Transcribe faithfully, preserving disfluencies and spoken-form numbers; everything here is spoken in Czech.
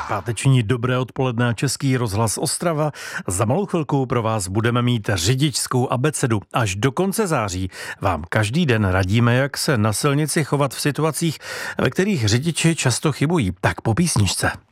Páteční dobré odpoledne, Český rozhlas Ostrava. Za malou chvilku pro vás budeme mít řidičskou abecedu. Až do konce září vám každý den radíme, jak se na silnici chovat v situacích, ve kterých řidiči často chybují. Tak po písničce.